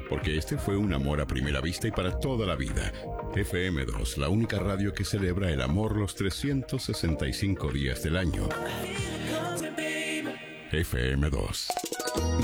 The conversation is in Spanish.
porque este fue un amor a primera vista y para toda la vida. FM2, la única radio que celebra el amor los 365 días del año. FM2.